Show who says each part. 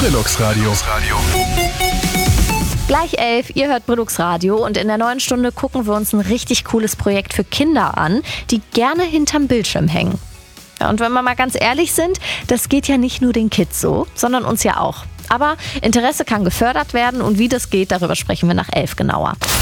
Speaker 1: Brillux Radio.
Speaker 2: Gleich 11, ihr hört Brillux Radio und in der neuen Stunde gucken wir uns ein richtig cooles Projekt für Kinder an, die gerne hinterm Bildschirm hängen. Ja, und wenn wir mal ganz ehrlich sind, das geht ja nicht nur den Kids so, sondern uns ja auch. Aber Interesse kann gefördert werden und wie das geht, darüber sprechen wir nach 11 genauer.